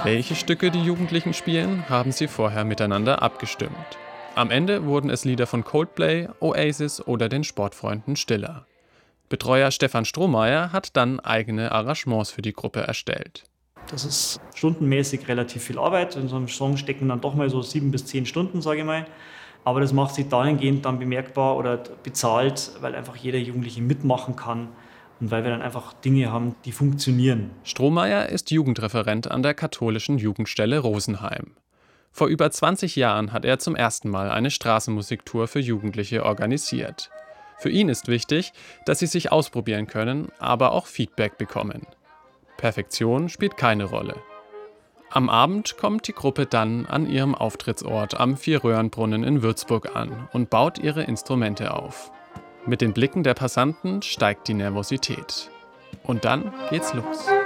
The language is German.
Welche Stücke die Jugendlichen spielen, haben sie vorher miteinander abgestimmt. Am Ende wurden es Lieder von Coldplay, Oasis oder den Sportfreunden Stiller. Betreuer Stefan Strohmeier hat dann eigene Arrangements für die Gruppe erstellt. Das ist stundenmäßig relativ viel Arbeit. In so einem Song stecken dann doch mal so 7 bis 10 Stunden, sage ich mal. Aber das macht sich dahingehend dann bemerkbar oder bezahlt, weil einfach jeder Jugendliche mitmachen kann und weil wir dann einfach Dinge haben, die funktionieren. Strohmeier ist Jugendreferent an der katholischen Jugendstelle Rosenheim. Vor über 20 Jahren hat er zum ersten Mal eine Straßenmusiktour für Jugendliche organisiert. Für ihn ist wichtig, dass sie sich ausprobieren können, aber auch Feedback bekommen. Perfektion spielt keine Rolle. Am Abend kommt die Gruppe dann an ihrem Auftrittsort am Vierröhrenbrunnen in Würzburg an und baut ihre Instrumente auf. Mit den Blicken der Passanten steigt die Nervosität. Und dann geht's los.